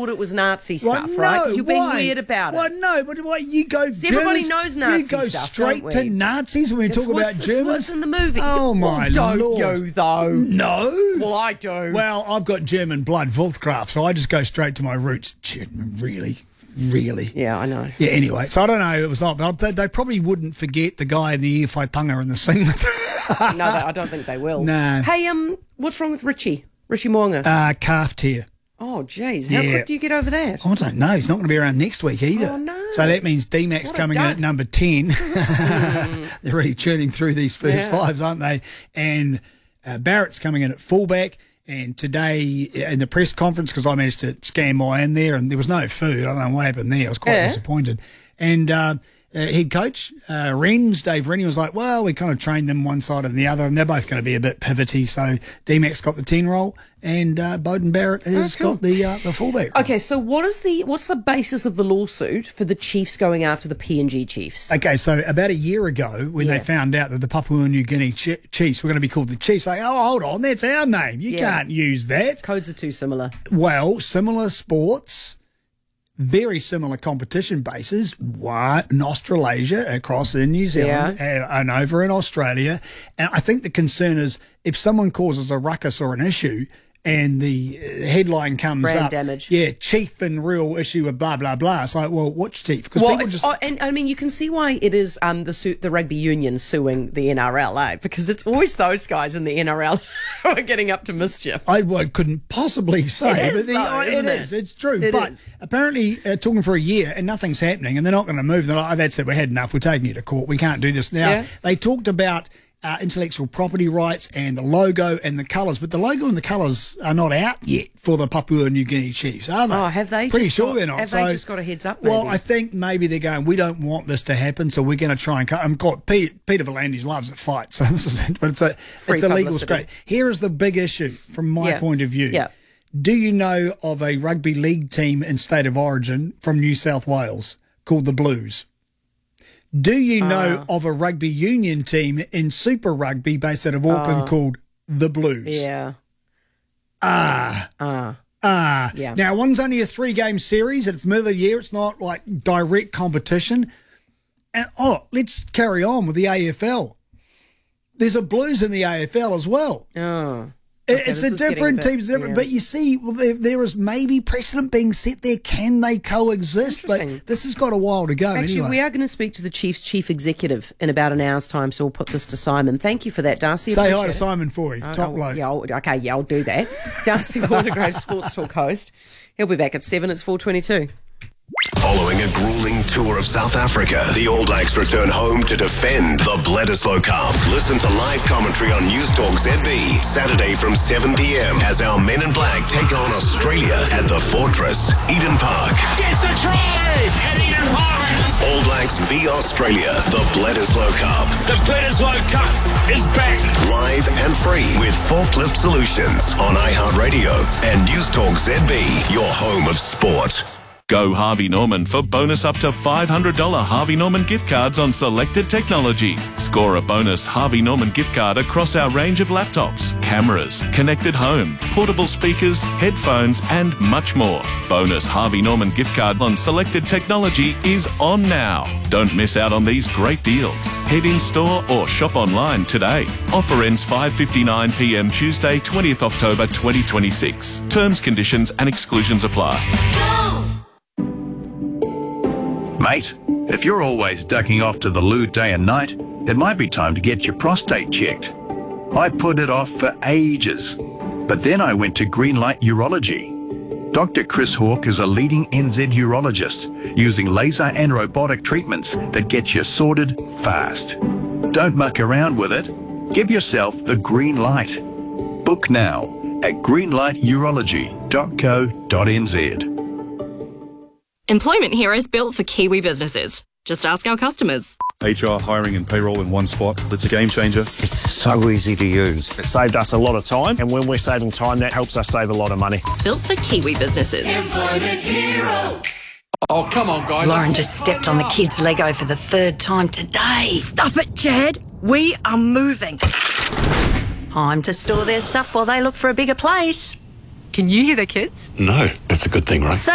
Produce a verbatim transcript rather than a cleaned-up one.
thought it was Nazi Well, stuff, no, right? Because you're being why? weird about it. Well, no, but why you go? See, everybody Germans, knows Nazi You go stuff, straight don't to we? Nazis when we It's talk about what's- it's Germans. what's in the movie. Oh my Well, don't lord! you though? No. Well, I do. Well, I've got German blood, Volkskraft, so I just go straight to my roots. German, really, really. Yeah, I know. Yeah. Anyway, so I don't know. It was not, but they, they probably wouldn't forget the guy in the Earfightunga and the singlet. No, I don't think they will. No. Hey, um, what's wrong with Richie? Richie Mo'unga? uh, calf tear. oh, jeez. How yeah. quick do you get over that? I don't know. He's not going to be around next week either. Oh, no. So that means D Mac's What a coming in dud. at number ten. They're really churning through these first Yeah. fives, aren't they? And uh, Barrett's coming in at fullback. And today in the press conference, because I managed to scan my in there and there was no food. I don't know what happened there. I was quite Yeah. disappointed. And uh, uh, head coach, uh, Renz, Dave Rennie, was like, well, we kind of trained them one side and the other, and they're both going to be a bit pivoty. So D Mac's got the ten role, and uh, Bowden Barrett has Oh, cool. got the uh, the fullback role. Okay, so what is the what's the basis of the lawsuit for the Chiefs going after the P N G Chiefs? Okay, so about a year ago, when Yeah. they found out that the Papua New Guinea Ch- Chiefs were going to be called the Chiefs, like, oh, hold on, that's our name. You Yeah. can't use that. Codes are too similar. Well, similar sports, very similar competition bases, one in Australasia, across in New Zealand, uh, and over in Australia. And I think the concern is if someone causes a ruckus or an issue, and the uh, headline comes Brand up, damage. yeah, chief and real issue of blah blah blah. It's like, well, what's chief? Because Well, people it's, just oh, and I mean, you can see why it is um, the su- the rugby union suing the N R L, eh? Because it's always those guys in the N R L who are getting up to mischief. I well, couldn't possibly say, It is, but the, though, oh, isn't it it? is. It's true. It but is. apparently, uh, talking for a year and nothing's happening, and they're not going to move. They're like, oh, that's it. We had enough. We're taking you to court. We can't do this now. Yeah. They talked about uh, intellectual property rights and the logo and the colours, but the logo and the colours are not out yet for the Papua New Guinea Chiefs, are they? Oh, have they? Pretty just sure got, they're not. Have so, they just got a heads up? Well, maybe? I think maybe they're going, we don't want this to happen, so we're going to try and cut. And God, Peter, Peter Volandis loves a fight, so this is it. But it's a, it's a legal publicity. scrape. Here is the big issue from my Yeah. point of view. Yeah. Do you know of a rugby league team in state of origin from New South Wales called the Blues? Do you know Uh. of a rugby union team in Super Rugby based out of Auckland called the Blues? Yeah. Ah. Ah. Ah. Yeah. Now, one's only a three-game series. It's middle of the year. It's not like direct competition. And, oh, let's carry on with the A F L. There's a Blues in the A F L as well. Oh. It- Okay, it's this a is getting different a bit- team, it's different, yeah. but you see, well, there, there is maybe precedent being set there. Can they coexist? But Interesting. this has got a while to go. Actually, anyway. we are going to speak to the Chiefs chief executive in about an hour's time, so we'll put this to Simon. Thank you for that, Darcy. Say hi Appreciate to it. Simon Forey, Oh, top oh, bloke. Yeah, I'll, okay, yeah, I'll do that. Darcy Watergrove, Sports Talk host. He'll be back at seven. It's four twenty-two. Following a grueling tour of South Africa, the All Blacks return home to defend the Bledisloe Cup. Listen to live commentary on News Talk Z B, Saturday from seven p.m. as our Men in Black take on Australia at the Fortress, Eden Park. Gets a try at Eden Park. All Blacks v Australia, the Bledisloe Cup. The Bledisloe Cup is back. Live and free with Forklift Solutions on iHeartRadio and News Talk Z B, your home of sport. Go Harvey Norman for bonus up to five hundred dollars Harvey Norman gift cards on selected technology. Score a bonus Harvey Norman gift card across our range of laptops, cameras, connected home, portable speakers, headphones, and much more. Bonus Harvey Norman gift card on selected technology is on now. Don't miss out on these great deals. Head in store or shop online today. Offer ends five fifty-nine p.m. Tuesday, twentieth October twenty twenty-six. Terms, conditions and exclusions apply. Mate, if you're always ducking off to the loo day and night, it might be time to get your prostate checked. I put it off for ages, but then I went to Greenlight Urology. Doctor Chris Hawke is a leading N Z urologist using laser and robotic treatments that get you sorted fast. Don't muck around with it. Give yourself the green light. Book now at greenlight urology dot co dot n z. Employment Heroes built for Kiwi businesses. Just ask our customers. H R, hiring and payroll in one spot. It's a game changer. It's so easy to use. It saved us a lot of time, and when we're saving time, that helps us save a lot of money. Built for Kiwi businesses. Employment Hero. Oh, come on, guys. Lauren just stepped on the kids' Lego for the third time today. Stop it, Chad. We are moving. Time to store their stuff while they look for a bigger place. Can you hear the kids? No, that's a good thing, right? So